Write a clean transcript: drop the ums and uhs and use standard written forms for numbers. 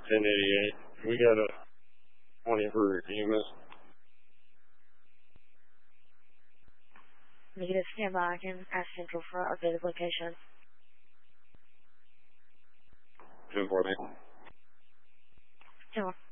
1088. We got a 20 for EMS. Negative, stand by. I can ask Central for updated location. 10-4. 10-4.